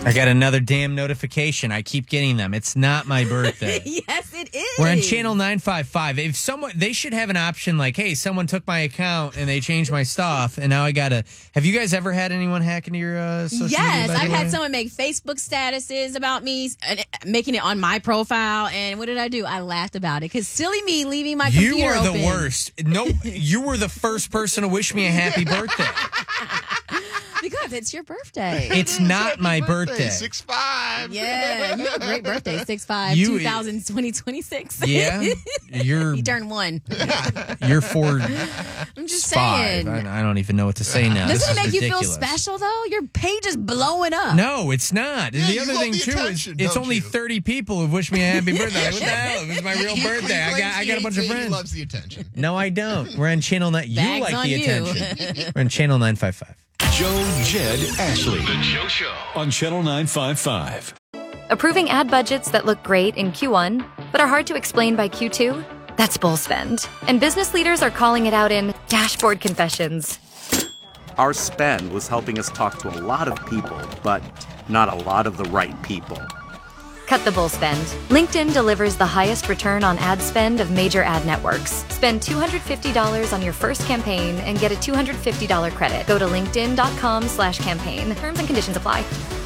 I got another damn notification. I keep getting them. It's not my birthday. Yes, it is. We're on channel 955. If someone, they should have an option like, hey, someone took my account and they changed my stuff, and now I gotta. Have you guys ever had anyone hack into your social media? Yes, I've had someone make Facebook statuses about me, making it on my profile, and what did I do? I laughed about it because silly me leaving my computer You are open. the worst. No, you were the first person to wish me a happy birthday. Because it's your birthday. It's not my birthday. 6'5". Yeah, you have a great birthday, 6'5", 2026. Yeah, You turned 1. You're 4. I'm just 5. saying. I don't even know what to say now. Doesn't This it is make you ridiculous. feel special, though? Your page is blowing up. No, it's not. Yeah, the you other want thing, the too, attention, is it's don't only you? 30 people who've wished me a happy birthday. What the hell? It was my real birthday. I got a bunch of He friends. loves the attention. No, I don't. We're on channel 9. You Bags like on the you. attention. We're on channel 955. Joe, Jed, Ashley. The Joe Show. On Channel 955. Approving ad budgets that look great in Q1, but are hard to explain by Q2? That's bull spend. And business leaders are calling it out in dashboard confessions. Our spend was helping us talk to a lot of people, but not a lot of the right people. Cut the bull spend. LinkedIn delivers the highest return on ad spend of major ad networks. Spend $250 on your first campaign and get a $250 credit. Go to linkedin.com/campaign. Terms and conditions apply.